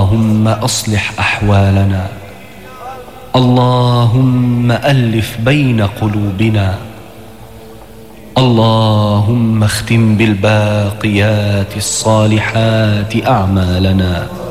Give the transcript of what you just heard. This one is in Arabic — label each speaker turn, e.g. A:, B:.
A: اللهم أصلح أحوالنا، اللهم ألف بين قلوبنا، اللهم اختم بالباقيات الصالحات أعمالنا.